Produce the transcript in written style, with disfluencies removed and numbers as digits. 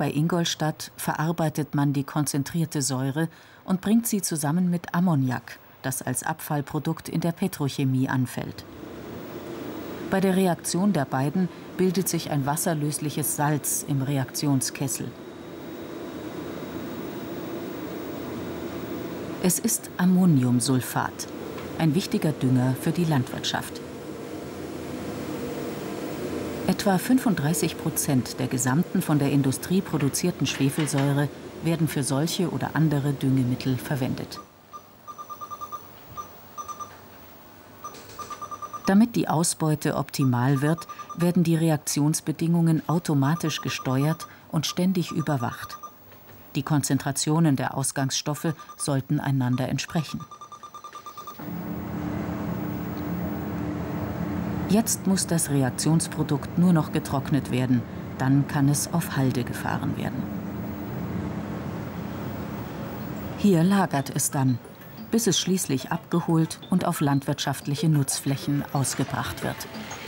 bei Ingolstadt verarbeitet man die konzentrierte Säure und bringt sie zusammen mit Ammoniak, das als Abfallprodukt in der Petrochemie anfällt. Bei der Reaktion der beiden bildet sich ein wasserlösliches Salz im Reaktionskessel. Es ist Ammoniumsulfat, ein wichtiger Dünger für die Landwirtschaft. Etwa 35% der gesamten von der Industrie produzierten Schwefelsäure werden für solche oder andere Düngemittel verwendet. Damit die Ausbeute optimal wird, werden die Reaktionsbedingungen automatisch gesteuert und ständig überwacht. Die Konzentrationen der Ausgangsstoffe sollten einander entsprechen. Jetzt muss das Reaktionsprodukt nur noch getrocknet werden, dann kann es auf Halde gefahren werden. Hier lagert es dann, bis es schließlich abgeholt und auf landwirtschaftliche Nutzflächen ausgebracht wird.